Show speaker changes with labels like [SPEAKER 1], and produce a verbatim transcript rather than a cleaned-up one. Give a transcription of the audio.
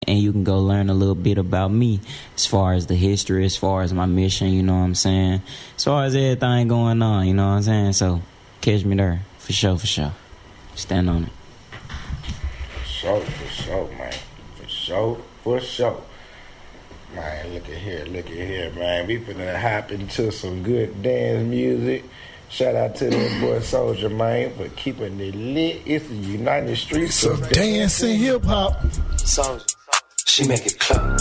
[SPEAKER 1] and you can go learn a little bit about me as far as the history, as far as my mission, you know what I'm saying? As far as everything going on, you know what I'm saying? So catch me there, for sure, for sure. Stand on it.
[SPEAKER 2] For sure, for sure, man. For sure, for sure. Man, look at here, look at here, man. We finna hop into some good dance music. Shout out to that boy Soldier, man, for keeping it lit. It's the United Streets
[SPEAKER 3] of dancing hip hop.
[SPEAKER 4] Soldier, she make it clap.